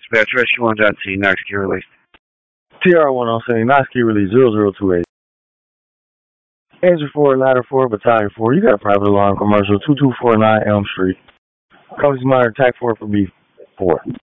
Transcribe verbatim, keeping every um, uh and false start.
Dispatch Rescue one dot T, Knox key released. T R one oh seven, Knox key release zero zero two eight. Engine four, Ladder four, Battalion four. You got a private alarm commercial, two two four nine Elm Street. Company's monitor, T A C four for B four.